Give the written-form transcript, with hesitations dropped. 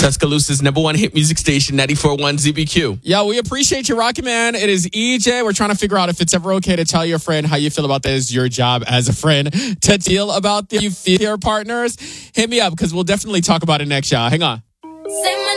Tuscaloosa's #1 hit music station, 94.1 ZBQ. Yeah, we appreciate you rocking, man. It is EJ. We're trying to figure out if it's ever okay to tell your friend how you feel about this. Your job as a friend to deal about the you feel your partners. Hit me up because we'll definitely talk about it next, y'all. Hang on.